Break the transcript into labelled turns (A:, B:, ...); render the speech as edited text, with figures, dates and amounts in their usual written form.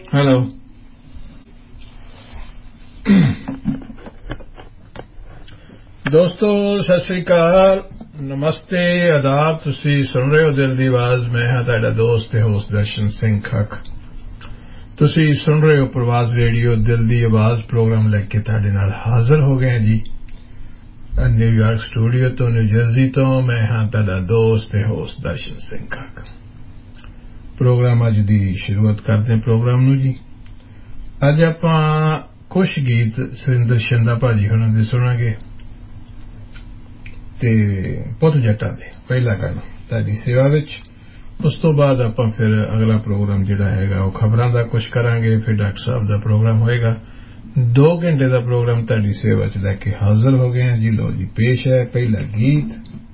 A: hello दोस्तों सत श्री अकाल नमस्ते आदाब तुसी सुन रहे हो दिल दी आवाज मैं हां तुहाडा दोस्त ते होस्ट दर्शन सिंह खक तुसी सुन रहे हो प्रवास रेडियो दिल दी आवाज प्रोग्राम लेके तुहाडे नाल हाजिर हो गए जी न्यूयॉर्क स्टूडियो तो न्यू जर्सी तो मैं हां तुहाडा दोस्त ते होस्ट दर्शन सिंह खक प्रोग्राम अज दी शुरुआत करते हैं प्रोग्राम नू जी अज आपां कुछ गीत सुरिंदर शिंदा भाजी हुणां दे सुणांगे ते पुत जट्टां दे पहला गाना तुहाडी सेवा विच उस तो बाद आपां फिर अगला प्रोग्राम जिहड़ा हैगा वो खबरां दा कुछ करांगे फिर डॉक्टर साहब दा प्रोग्राम होएगा 2 घंटे दा प्रोग्राम तुहाडी सेवा च लैके हाजिर हो गए हैं जी लो जी पेश है पहला गीत